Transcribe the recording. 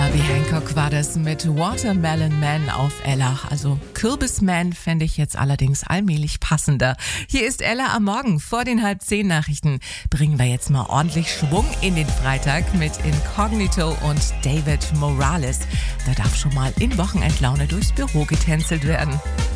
Herbie Hancock war das mit Watermelon Man auf Ella. Also Kürbisman fände ich jetzt allerdings allmählich passender. Hier ist Ella am Morgen vor den 9:30 Nachrichten. Bringen wir jetzt mal ordentlich Schwung in den Freitag mit Incognito und David Morales. Da darf schon mal in Wochenendlaune durchs Büro getänzelt werden.